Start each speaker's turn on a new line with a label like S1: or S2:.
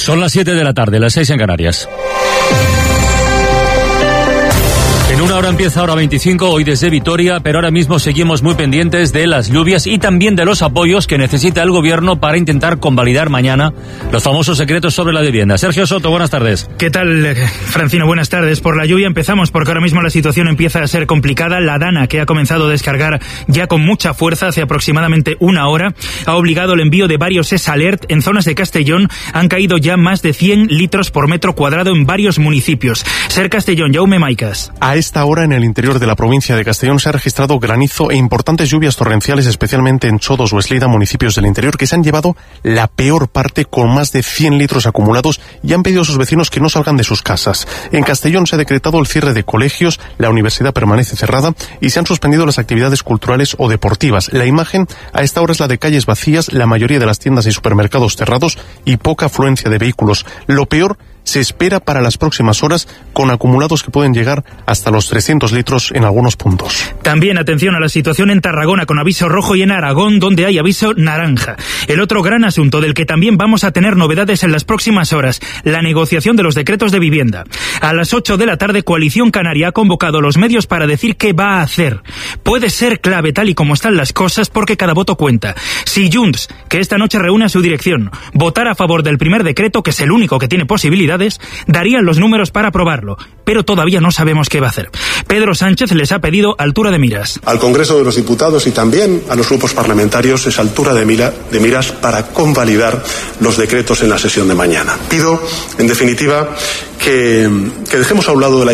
S1: Son las 7 de la tarde, las 6 en Canarias. En una hora empieza Hora 25, hoy desde Vitoria, pero ahora mismo seguimos muy pendientes de las lluvias y también de los apoyos que necesita el gobierno para intentar convalidar mañana los famosos decretos sobre la vivienda. Sergio Soto, buenas tardes.
S2: ¿Qué tal, Francino? Buenas tardes. Por la lluvia empezamos, porque ahora mismo la situación empieza a ser complicada. La Dana, que ha comenzado a descargar ya con mucha fuerza hace aproximadamente una hora, ha obligado el envío de varios S-Alert. En zonas de Castellón han caído ya más de 100 litros por metro cuadrado en varios municipios. Ser Castellón, Jaume Maicas.
S3: A esta hora en el interior de la provincia de Castellón se ha registrado granizo e importantes lluvias torrenciales, especialmente en Chodos o Eslida, municipios del interior que se han llevado la peor parte con más de 100 litros acumulados y han pedido a sus vecinos que no salgan de sus casas. En Castellón se ha decretado el cierre de colegios, la universidad permanece cerrada y se han suspendido las actividades culturales o deportivas. La imagen a esta hora es la de calles vacías, la mayoría de las tiendas y supermercados cerrados y poca afluencia de vehículos. Lo peor se espera para las próximas horas, con acumulados que pueden llegar hasta los 300 litros en algunos puntos.
S2: También atención a la situación en Tarragona, con aviso rojo, y en Aragón, donde hay aviso naranja. El otro gran asunto del que también vamos a tener novedades en las próximas horas, la negociación de los decretos de vivienda. A las 8 de la tarde, Coalición Canaria ha convocado a los medios para decir qué va a hacer. Puede ser clave tal y como están las cosas, porque cada voto cuenta. Si Junts, que esta noche reúne a su dirección, votara a favor del primer decreto, que es el único que tiene posibilidades, darían los números para aprobarlo, pero todavía no sabemos qué va a hacer. Pedro Sánchez les ha pedido altura de miras.
S4: Al Congreso de los Diputados y también a los grupos parlamentarios esa altura de miras para convalidar los decretos en la sesión de mañana. Pido, en definitiva, que dejemos a un lado de la